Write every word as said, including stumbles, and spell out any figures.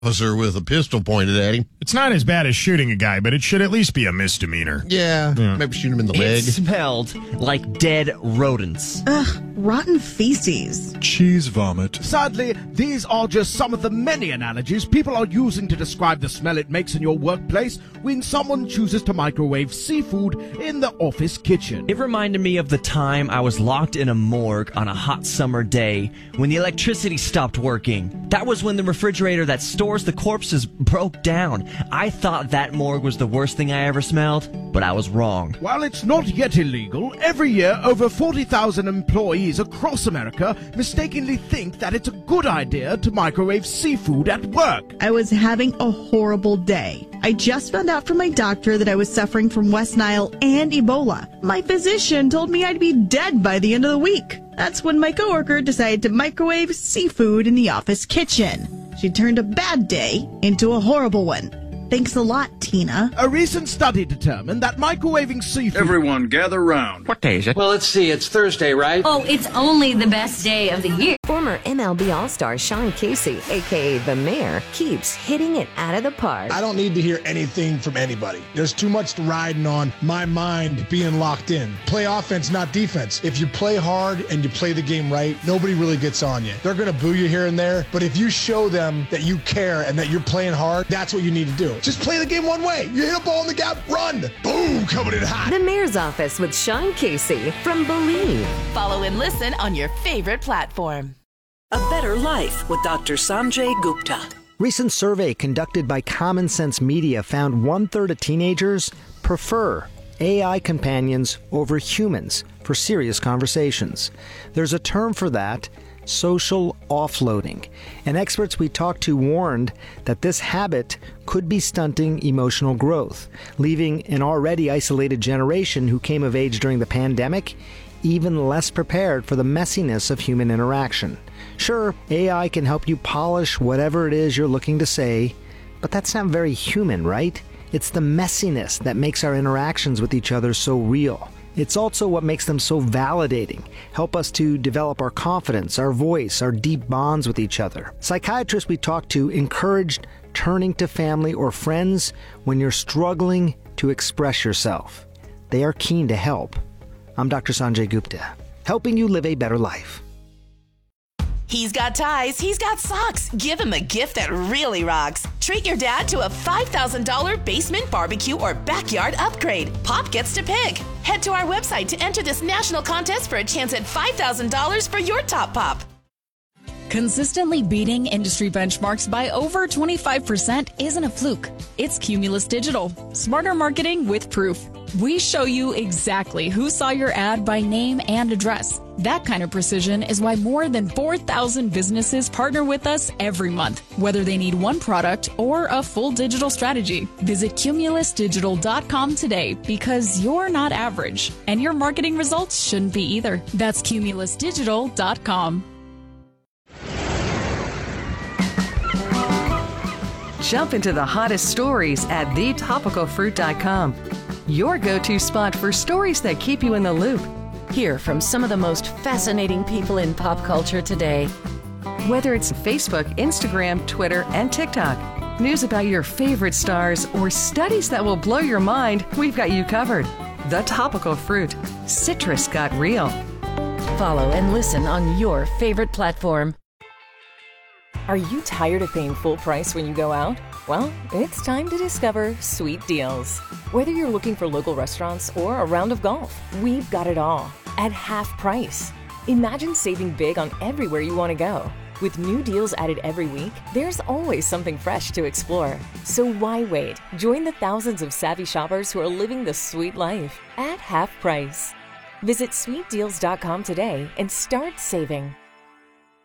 officer with a pistol pointed at him. It's not as bad as shooting a guy, but it should at least be a misdemeanor. Yeah, yeah. Maybe shoot him in the leg. It smelled like dead rodents. Ugh, rotten feces. Cheese vomit. Sadly, these are just some of the many analogies people are using to describe the smell it makes in your workplace when someone chooses to microwave seafood in the office kitchen. It reminded me of the time I was locked in a morgue on a hot summer day when the electricity stopped working. That was when the refrigerator that stores the corpses broke down. I thought that morgue was the worst thing I ever smelled, but I was wrong. While it's not yet illegal, every year over forty thousand employees across America mistakenly think that it's a good idea to microwave seafood at work. I was having a horrible day. I just found out from my doctor that I was suffering from West Nile and Ebola. My physician told me I'd be dead by the end of the week. That's when my coworker decided to microwave seafood in the office kitchen. She turned a bad day into a horrible one. Thanks a lot, Tina. A recent study determined that microwaving seafood... Everyone gather round. What day is it? Well, let's see. It's Thursday, right? Oh, it's only the best day of the year. Former M L B All-Star Sean Casey, a k a. The Mayor, keeps hitting it out of the park. I don't need to hear anything from anybody. There's too much riding on my mind being locked in. Play offense, not defense. If you play hard and you play the game right, nobody really gets on you. They're going to boo you here and there, but if you show them that you care and that you're playing hard, that's what you need to do. Just play the game one way. You hit a ball in the gap, run. Boom, coming in hot. The Mayor's Office with Sean Casey from Believe. Follow and listen on your favorite platform. A Better Life with Doctor Sanjay Gupta. Recent survey conducted by Common Sense Media found one-third of teenagers prefer A I companions over humans for serious conversations. There's a term for that, social offloading. And experts we talked to warned that this habit could be stunting emotional growth, leaving an already isolated generation who came of age during the pandemic even less prepared for the messiness of human interaction. Sure, A I can help you polish whatever it is you're looking to say, but that's not very human, right? It's the messiness that makes our interactions with each other so real. It's also what makes them so validating, help us to develop our confidence, our voice, our deep bonds with each other. Psychiatrists we talked to encouraged turning to family or friends when you're struggling to express yourself. They are keen to help. I'm Doctor Sanjay Gupta, helping you live a better life. He's got ties, he's got socks. Give him a gift that really rocks. Treat your dad to a five thousand dollars basement barbecue or backyard upgrade. Pop gets to pick. Head to our website to enter this national contest for a chance at five thousand dollars for your top pop. Consistently beating industry benchmarks by over twenty-five percent isn't a fluke. It's Cumulus Digital. Smarter marketing with proof. We show you exactly who saw your ad by name and address. That kind of precision is why more than four thousand businesses partner with us every month, whether they need one product or a full digital strategy. Visit cumulus digital dot com today because you're not average, and your marketing results shouldn't be either. That's cumulus digital dot com. Jump into the hottest stories at the topical fruit dot com. Your go-to spot for stories that keep you in the loop. Hear from some of the most fascinating people in pop culture today. Whether it's Facebook, Instagram, Twitter, and TikTok, news about your favorite stars, or studies that will blow your mind, we've got you covered. The Topical Fruit. Citrus got real. Follow and listen on your favorite platform. Are you tired of paying full price when you go out? Well, it's time to discover Sweet Deals. Whether you're looking for local restaurants or a round of golf, we've got it all at half price. Imagine saving big on everywhere you want to go. With new deals added every week, there's always something fresh to explore. So why wait? Join the thousands of savvy shoppers who are living the sweet life at half price. Visit sweet deals dot com today and start saving.